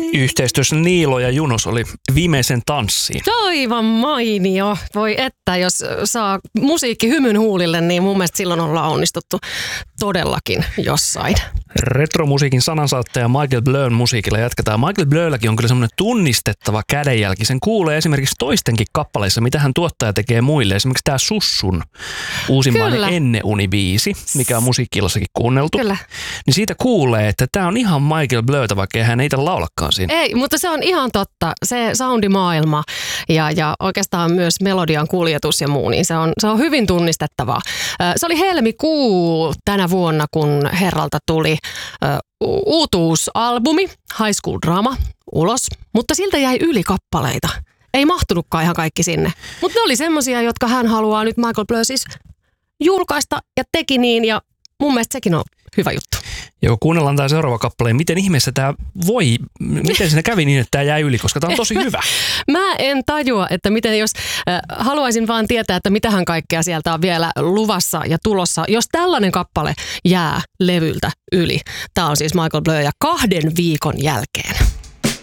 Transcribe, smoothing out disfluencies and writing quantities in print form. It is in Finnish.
Yhteistyössä Niilo ja Junos oli Viimeisen tanssiin. Aivan mainio. Voi että, jos saa musiikki hymyn huulille, niin mun mielestä silloin ollaan onnistuttu todellakin jossain. Retromusiikin sanansaattaja Michael Blön musiikilla jatketaan. Michael Blölläkin on kyllä semmoinen tunnistettava kädenjälki. Sen kuulee esimerkiksi toistenkin kappaleissa, mitä hän tuottaja tekee muille. Esimerkiksi tämä Sussun uusimmainen Enneuni-biisi, mikä on musiikki-illassakin kuunneltu. Kyllä. Niin siitä kuulee, että tämä on ihan Michael Blötä, vaikka hän ei itse laulakaan siinä. Ei, mutta se on ihan totta. Se soundimaailma ja oikeastaan myös melodian kuljetus ja muu, niin se on hyvin tunnistettavaa. Se oli helmikuu tänä vuonna, kun herralta tuli uutuusalbumi High School Drama ulos, mutta siltä jäi yli kappaleita. Ei mahtunutkaan ihan kaikki sinne. Mutta ne oli semmosia, jotka hän haluaa nyt Michael Blö siis julkaista ja teki niin, ja mun mielestä sekin on hyvä juttu. Joo, kuunnellaan tämä seuraava kappale. Miten ihmeessä miten siinä kävi niin, että tämä jäi yli, koska tämä on tosi hyvä. Mä en tajua, että miten jos haluaisin vaan tietää, että mitähän kaikkea sieltä on vielä luvassa ja tulossa, jos tällainen kappale jää levyltä yli. Tämä on siis Michael Blö ja 2 viikon jälkeen.